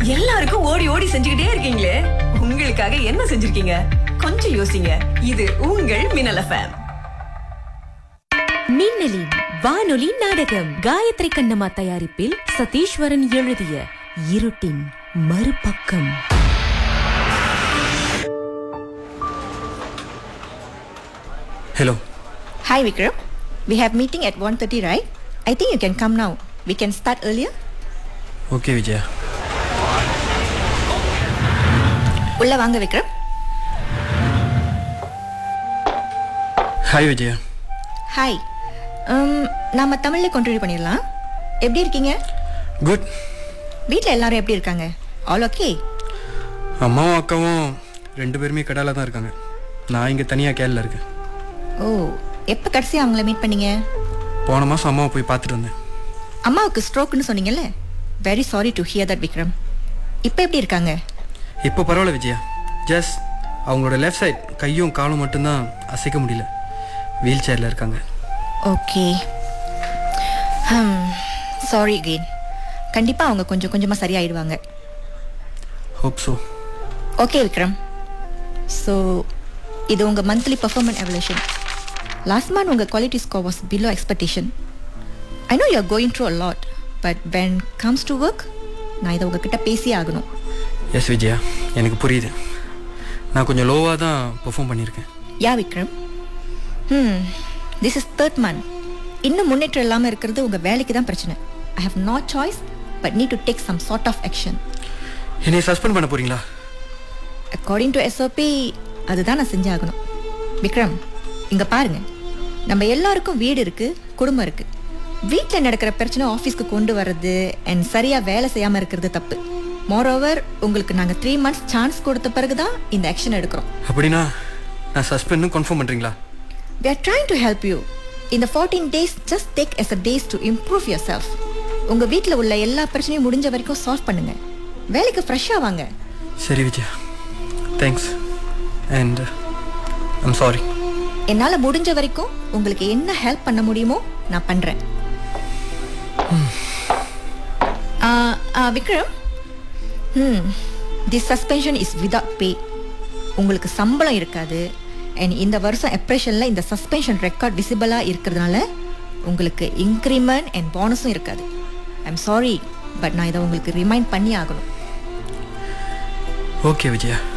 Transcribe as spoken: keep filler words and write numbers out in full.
எல்லாருக்கும் ஓடி ஓடி செஞ்சுக்கிட்டே இருக்கீங்களே, உங்களுக்காக என்ன செஞ்சிருக்கீங்க? கொஞ்சம் யோசிங்க. இது உங்கள் மின்னல் எஃப்எம். மின்னலின் வானொலி நாடகம் காயத்ரி கண்ணம்மா தயாரிப்பில் சதீஸ்வரன் எழுதிய இருட்டின் மறுபக்கம். Hello. Hi Vikram, we have meeting at one thirty, right? I think you can come now. We can start earlier. Okay, Vijaya. உள்ள வாங்க விக்ரம். Hi, Vijaya. ஹாய். நாம தமிழ்ல கண்டினியூ பண்ணிடலாம். எப்படி இருக்கீங்க? Good. வீட்டில் எல்லாரும் எப்படி இருக்காங்க? All okay? அம்மாவும் அக்காவும் ரெண்டு பேருமே கடால தான் இருக்காங்க. நான் இங்கே தனியாக கேரளில் இருக்கேன். ஓ, எப்போ கடைசியாக அவங்கள மீட் பண்ணீங்க? போன மாதம் அம்மாவை போய் பார்த்துட்டு வந்தேன். அம்மாவுக்கு ஸ்ட்ரோக்குன்னு சொன்னீங்கல்ல? Very sorry to hear that Vikram. இப்போ எப்படி இருக்காங்க? இப்போ பரவாயில்ல விஜயா. ஜஸ்ட் அவங்களோட லெஃப்ட் சைட் கையும் காலும் மட்டும்தான் அசைக்க முடியல. வீல் சேரில் இருக்காங்க. ஓகே. Sorry again. கண்டிப்பாக அவங்க கொஞ்சம் கொஞ்சமாக சரியாயிடுவாங்க. Hope so. Okay Vikram. So இது உங்கள் monthly performance evolution. Last month உங்கள் quality score was below expectation. I know you are going through a lot, but when comes to work நான் இதை உங்ககிட்ட பேசியே ஆகணும். எஸ் விஜயா, எனக்கு புரியுது. நான் கொஞ்சம் லோவாக தான் பெர்ஃபார்ம் பண்ணியிருக்கேன். யா விக்ரம். ம் திஸ் இஸ் தேர்ட் மந்த். இன்னும் முன்னேற்றம் இல்லாமல் இருக்கிறது உங்கள் வேலைக்கு தான் பிரச்சனை. I have no choice but need to take some sort of action. என்னை சஸ்பெண்ட் பண்ண போறீங்களா? அக்கார்டிங் டு எஸ்ஓபி அதுதான் நான் செஞ்சாகணும். விக்ரம், இங்கே பாருங்க, நம்ம எல்லாருக்கும் வீடு இருக்குது, குடும்பம் இருக்குது. வீட்டில் நடக்கிற பிரச்சனை ஆஃபீஸ்க்கு கொண்டு வர்றது அண்ட் சரியாக வேலை செய்யாமல் இருக்கிறது தப்பு. மோரோவர் உங்களுக்கு நாங்கள் த்ரீ மந்த்ஸ் சான்ஸ் கொடுத்த பிறகு தான் இந்த ஆக்ஷன் எடுக்கிறோம். அப்படின்னா நான் சஸ்பெண்டும் கன்ஃபார்ம் பண்ணுறீங்களா? We are trying to help you. இந்த fourteen days just take as a days to improve yourself. உங்கள் வீட்டில் உள்ள எல்லா பிரச்சனையும் முடிஞ்ச வரைக்கும் சால்வ் பண்ணுங்க. வேலைக்கு ஃப்ரெஷ்ஷாக வாங்க. சரி Vijaya, thanks and I'm sorry. என்னால் முடிஞ்ச வரைக்கும் உங்களுக்கு என்ன ஹெல்ப் பண்ண முடியுமோ நான் பண்ணுறேன். விக்ரம், ம் திஸ் சஸ்பென்ஷன் இஸ் வித்வுட் பே. உங்களுக்கு சம்பளம் இருக்காது. அண்ட் இந்த வருஷம் எப்ரேஷனில் இந்த சஸ்பென்ஷன் ரெக்கார்ட் விசிபிளாக இருக்கிறதுனால உங்களுக்கு இன்க்ரிமெண்ட் அண்ட் போனஸும் இருக்காது. ஐம் சாரி, பட் நான் இதை உங்களுக்கு ரிமைண்ட் பண்ணி ஆகணும். ஓகே விஜயா.